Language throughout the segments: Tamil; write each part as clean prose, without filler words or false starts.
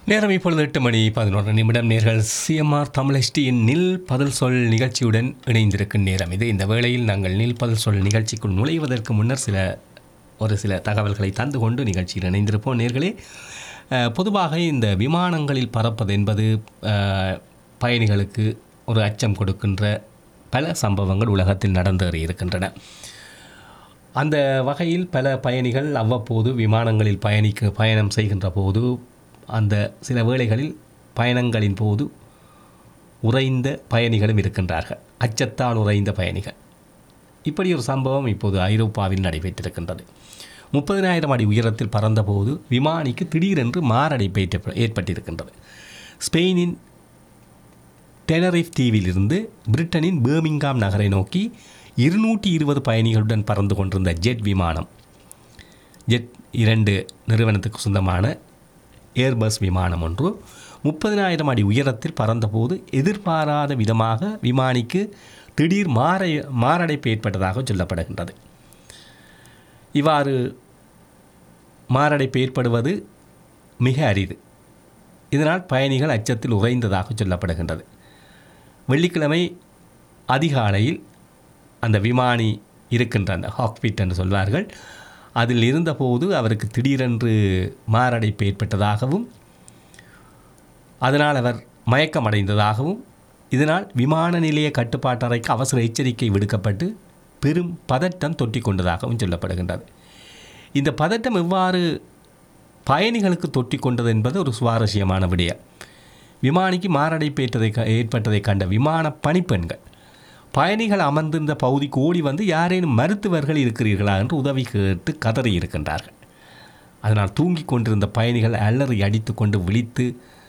நேரம் இப்பொழுது 8:11 நேர்கள் சிஎம்ஆர் தமிழ் HDயின் நில் பதில் சொல் நிகழ்ச்சியுடன் இணைந்திருக்கும் நேரம் இது. இந்த வேளையில் நாங்கள் நில் பதில் சொல் நிகழ்ச்சிக்குள் நுழைவதற்கு முன்னர் ஒரு சில தகவல்களை தந்து கொண்டு நிகழ்ச்சியில் இணைந்திருப்போம். நேர்களே, பொதுவாக இந்த விமானங்களில் பறப்பது என்பது பயணிகளுக்கு ஒரு அச்சம் கொடுக்கின்ற பல சம்பவங்கள் உலகத்தில் நடந்தேறி இருக்கின்றன. அந்த வகையில் பல பயணிகள் அவ்வப்போது விமானங்களில் பயணம் செய்கின்ற போது அந்த சில வேளைகளில் பயணங்களின் போது உறைந்த பயணிகளும் இருக்கின்றார்கள். அச்சத்தால் உறைந்த பயணிகள். இப்படி ஒரு சம்பவம் இப்போது ஐரோப்பாவில் நடைபெற்றிருக்கின்றது. 30,000 அடி உயரத்தில் பறந்தபோது விமானிக்கு திடீரென்று மாரடைப்பு ஏற்பட்டிருக்கின்றது. ஸ்பெயினின் டெனரிஃப் தீவிலிருந்து பிரிட்டனின் பேர்மிங்காம் நகரை நோக்கி 220 பயணிகளுடன் பறந்து கொண்டிருந்த ஜெட் 2 நிறுவனத்துக்கு சொந்தமான ஏர்பஸ் விமானம் ஒன்று 30,000 அடி உயரத்தில் பறந்தபோது எதிர்பாராத விதமாக விமானிக்கு திடீர் மாரடைப்பு ஏற்பட்டதாக சொல்லப்படுகின்றது. இவ்வாறு மாரடைப்பு ஏற்படுவது மிக அரிது. இதனால் பயணிகள் அச்சத்தில் உறைந்ததாக சொல்லப்படுகின்றது. வெள்ளிக்கிழமை அதிகாலையில் அந்த விமானி இருக்கின்ற அந்த ஹாக்பிட் என்று சொல்வார்கள், அதில் இருந்தபோது அவருக்கு திடீரென்று மாரடைப்பு ஏற்பட்டதாகவும் அதனால் அவர் மயக்கமடைந்ததாகவும் இதனால் விமான நிலைய கட்டுப்பாட்டறைக்கு அவசர எச்சரிக்கை விடுக்கப்பட்டு பெரும் பதட்டம் தொற்றிக் கொண்டதாகவும் சொல்லப்படுகின்றது. இந்த பதட்டம் எவ்வாறு பயணிகளுக்கு தொற்றிக் கொண்டது என்பது ஒரு சுவாரஸ்யமான விடயம். விமானிக்கு மாரடைப்பு ஏற்பட்டதை கண்ட விமான பணிப்பெண்கள் பயணிகள் அமர்ந்திருந்த பகுதிக்கு ஓடி வந்து யாரேனும் மருத்துவர்கள் இருக்கிறீர்களா என்று உதவி கேட்டு கதறி இருக்கின்றார்கள். அதனால் தூங்கிக் கொண்டிருந்த பயணிகள் அலறி அடித்து கொண்டு விழித்து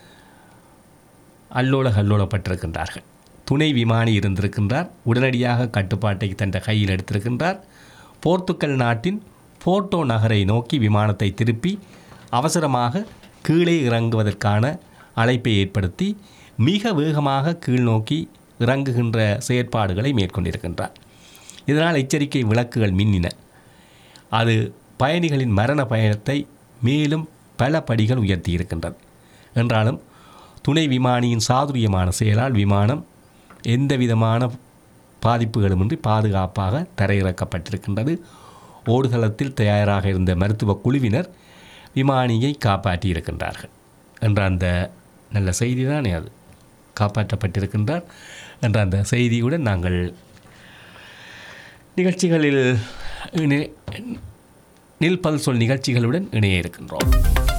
அல்லோலப்பட்டிருக்கின்றார்கள். துணை விமானி இருந்திருக்கின்றார். உடனடியாக கட்டுப்பாட்டை தன் கையில் எடுத்திருக்கின்றார். போர்த்துக்கல் நாட்டின் போர்ட்டோ நகரை நோக்கி விமானத்தை திருப்பி அவசரமாக கீழே இறங்குவதற்கான அழைப்பை ஏற்படுத்தி மிக வேகமாக கீழ் நோக்கி இறங்குகின்ற செயற்பாடுகளை மேற்கொண்டிருக்கின்றார். இதனால் எச்சரிக்கை விளக்குகள் மின்னின. அது பயணிகளின் மரண பயணத்தை மேலும் பல படிகள் உயர்த்தி இருக்கின்றது. என்றாலும் துணை விமானியின் சாதுரியமான செயலால் விமானம் எந்தவிதமான பாதிப்புகளுமின்றி பாதுகாப்பாக தரையிறக்கப்பட்டிருக்கின்றது. ஓடுதளத்தில் தயாராக இருந்த மருத்துவ குழுவினர் விமானியை காப்பாற்றி இருக்கின்றார்கள் என்ற அந்த நல்ல செய்தி தானே அது. காப்பாற்றப்பட்டிருக்கின்றார் என்ற அந்த செய்தியுடன் நாங்கள் நிகழ்ச்சிகளில் நில் பதில் சொல் நிகழ்ச்சிகளுடன் இணைய இருக்கின்றோம்.